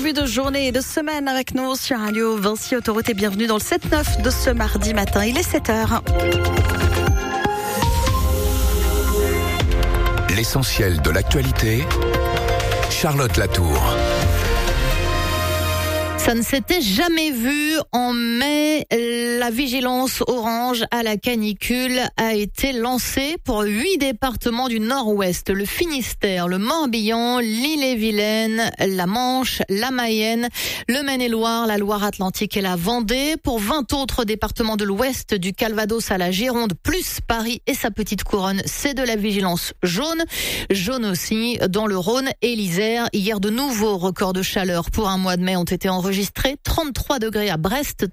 début de journée et de semaine avec nous sur Radio Vinci Autoroute et bienvenue dans le 7-9 de ce mardi matin. Il est 7h. L'essentiel de l'actualité, Charlotte Latour. Ça ne s'était jamais vu en mai. La vigilance orange à la canicule a été lancée pour 8 départements du Nord-Ouest. Le Finistère, le Morbihan, l'Ille-et-Vilaine, la Manche, la Mayenne, le Maine-et-Loire, la Loire-Atlantique et la Vendée. Pour 20 autres départements de l'Ouest, du Calvados à la Gironde, plus Paris et sa petite couronne, c'est de la vigilance jaune. Jaune aussi dans le Rhône et l'Isère. Hier, de nouveaux records de chaleur pour un mois de mai ont été enregistré 33 degrés à Brest,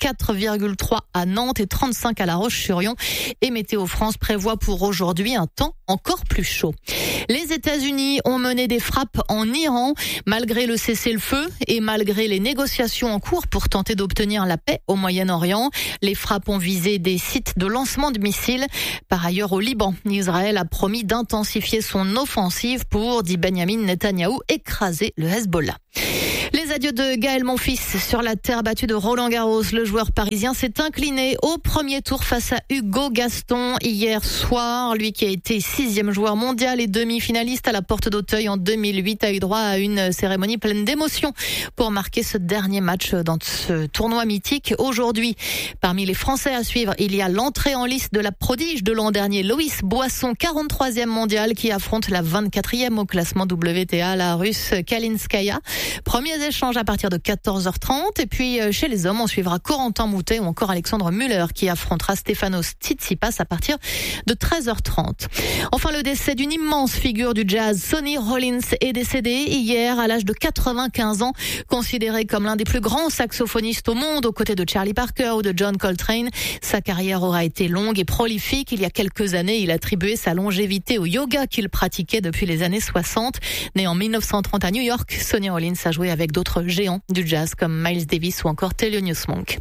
34,3 à Nantes et 35 à La Roche-sur-Yon. Et Météo France prévoit pour aujourd'hui un temps encore plus chaud. Les États-Unis ont mené des frappes en Iran, malgré le cessez-le-feu et malgré les négociations en cours pour tenter d'obtenir la paix au Moyen-Orient. Les frappes ont visé des sites de lancement de missiles. Par ailleurs, au Liban, Israël a promis d'intensifier son offensive pour, dit Benjamin Netanyahou, écraser le Hezbollah. Les adieux de Gaël Monfils sur la terre battue de Roland-Garros. Le joueur parisien s'est incliné au premier tour face à Hugo Gaston hier soir. Lui qui a été 6e joueur mondial et demi-finaliste à la Porte d'Auteuil en 2008 a eu droit à une cérémonie pleine d'émotions pour marquer ce dernier match dans ce tournoi mythique. Aujourd'hui, parmi les Français à suivre, il y a l'entrée en liste de la prodige de l'an dernier, Loïs Boisson, 43e mondial, qui affronte la 24e au classement WTA, la Russe Kalinskaya. Premiers échanges à partir de 14h30. Et puis, chez les hommes, on suivra Corentin Moutet ou encore Alexandre Müller qui affrontera Stefanos Tsitsipas à partir de 13h30. Enfin, le décès d'une immense figure du jazz, Sonny Rollins, est décédé hier à l'âge de 95 ans. Considéré comme l'un des plus grands saxophonistes au monde, aux côtés de Charlie Parker ou de John Coltrane, sa carrière aura été longue et prolifique. Il y a quelques années, il attribuait sa longévité au yoga qu'il pratiquait depuis les années 60. Né en 1930 à New York, Sonny Rollins a joué avec d'autres géants du jazz comme Miles Davis ou encore Thelonious Monk.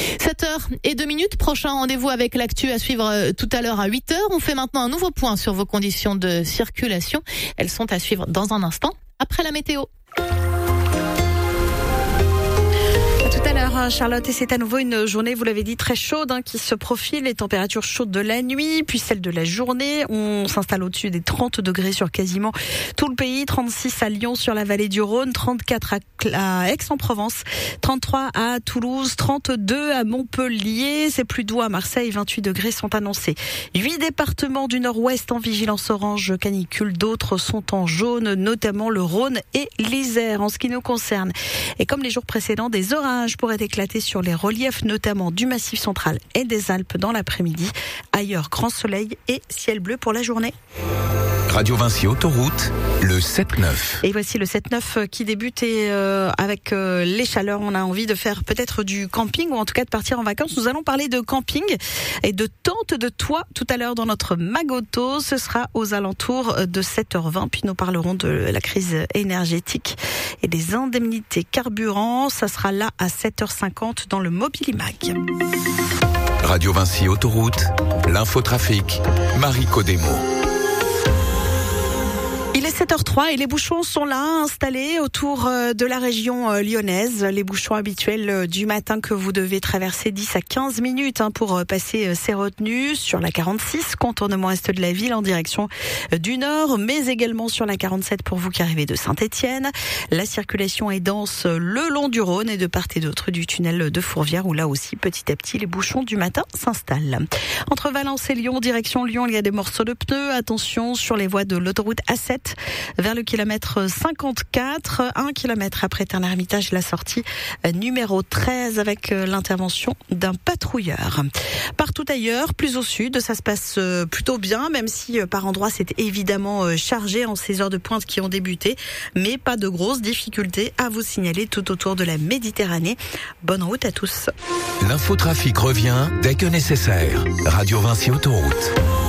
7h02, prochain rendez-vous avec l'actu à suivre tout à l'heure à 8h. On fait maintenant un nouveau point sur vos conditions de circulation. Elles sont à suivre dans un instant, après la météo. Tout à l'heure, Charlotte, et c'est à nouveau une journée, vous l'avez dit, très chaude qui se profile. Les températures chaudes de la nuit, puis celles de la journée. On s'installe au-dessus des 30 degrés sur quasiment tout le pays. 36 à Lyon sur la vallée du Rhône, 34 à Aix-en-Provence, 33 à Toulouse, 32 à Montpellier. C'est plus doux à Marseille, 28 degrés sont annoncés. 8 départements du Nord-Ouest en vigilance orange canicule. D'autres sont en jaune, notamment le Rhône et l'Isère en ce qui nous concerne. Et comme les jours précédents, des orages pourraient éclater sur les reliefs, notamment du Massif central et des Alpes dans l'après-midi. Ailleurs, grand soleil et ciel bleu pour la journée. Radio Vinci Autoroute, le 7-9. Et voici le 7-9 qui débute et avec les chaleurs, on a envie de faire peut-être du camping ou en tout cas de partir en vacances. Nous allons parler de camping et de tente de toit tout à l'heure dans notre Magoto. Ce sera aux alentours de 7h20. Puis nous parlerons de la crise énergétique et des indemnités carburant. Ça sera là à 7h50 dans le Mobilimag. Radio Vinci Autoroute, l'infotrafic, Marie Codemo. Il est 7h03 et les bouchons sont là, installés autour de la région lyonnaise. Les bouchons habituels du matin que vous devez traverser 10 à 15 minutes pour passer ces retenues sur la 46, contournement est de la ville en direction du nord, mais également sur la 47 pour vous qui arrivez de Saint-Étienne. La circulation est dense le long du Rhône et de part et d'autre du tunnel de Fourvière où là aussi, petit à petit, les bouchons du matin s'installent. Entre Valence et Lyon, direction Lyon, il y a des morceaux de pneus. Attention sur les voies de l'autoroute A7 vers le kilomètre 54, 1 kilomètre après Tain-l'Hermitage, la sortie numéro 13 avec l'intervention d'un patrouilleur. Partout ailleurs, plus au sud, ça se passe plutôt bien, même si par endroits c'est évidemment chargé en ces heures de pointe qui ont débuté, mais pas de grosses difficultés à vous signaler tout autour de la Méditerranée. Bonne route à tous. L'infotrafic revient dès que nécessaire. Radio Vinci Autoroute.